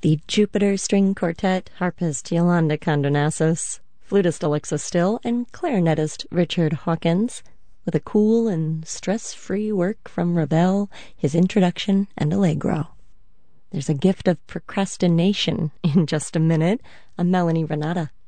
The Jupiter String Quartet, harpist Yolanda Condonassos, flutist Alexa Still, and clarinetist Richard Hawkins, with a cool and stress-free work from Ravel, his introduction, and Allegro. There's a gift of procrastination in just a minute, a Melanie Renata